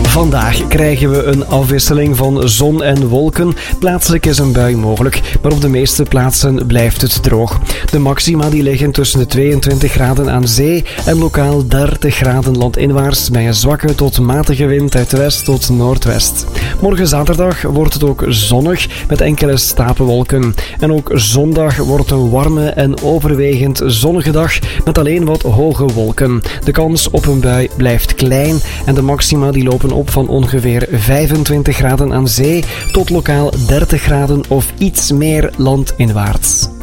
Vandaag krijgen we een afwisseling van zon en wolken. Plaatselijk is een bui mogelijk, maar op de meeste plaatsen blijft het droog. De maxima die liggen tussen de 22 graden aan zee en lokaal 30 graden landinwaarts bij een zwakke tot matige wind uit west tot noordwest. Morgen zaterdag wordt het ook zonnig met enkele stapelwolken. En ook zondag wordt een warme en overwegend zonnige dag met alleen wat hoge wolken. De kans op een bui blijft klein en de maxima die lopen op van ongeveer 25 graden aan zee tot lokaal 30 graden of iets meer landinwaarts.